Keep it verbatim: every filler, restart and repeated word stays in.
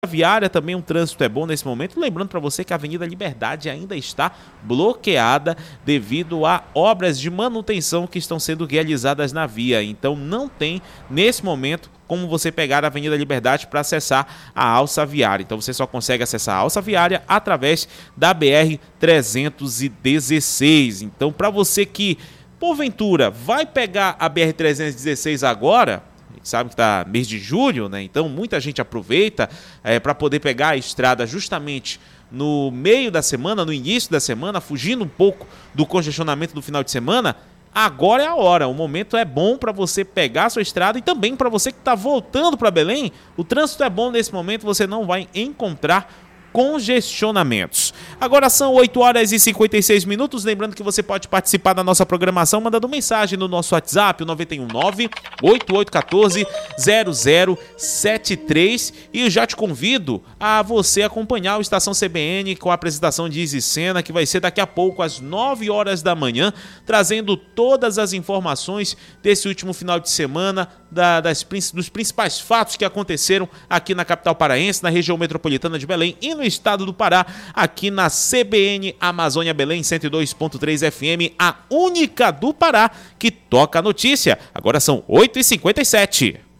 Viária também um trânsito é bom nesse momento, lembrando para você que a Avenida Liberdade ainda está bloqueada devido a obras de manutenção que estão sendo realizadas na via, então não tem nesse momento como você pegar a Avenida Liberdade para acessar a alça viária, então você só consegue acessar a alça viária através da B R trezentos e dezesseis, então para você que porventura vai pegar a B R trezentos e dezesseis agora, sabe que está mês de julho, né? Então muita gente aproveita é, para poder pegar a estrada justamente no meio da semana, no início da semana, fugindo um pouco do congestionamento do final de semana. Agora é a hora, o momento é bom para você pegar a sua estrada e também para você que está voltando para Belém, o trânsito é bom nesse momento, você não vai encontrar congestionamentos. Agora são oito horas e cinquenta e seis minutos, lembrando que você pode participar da nossa programação mandando mensagem no nosso WhatsApp, o nove um nove, oito oito um quatro, zero zero sete três, e eu já te convido a você acompanhar o Estação C B N com a apresentação de Izzy Sena, que vai ser daqui a pouco às nove horas da manhã, trazendo todas as informações desse último final de semana, da, das, dos principais fatos que aconteceram aqui na capital paraense, na região metropolitana de Belém e no estado do Pará, aqui na C B N Amazônia Belém cento e dois ponto três F M, a única do Pará que toca a notícia. Agora são oito e cinquenta e sete.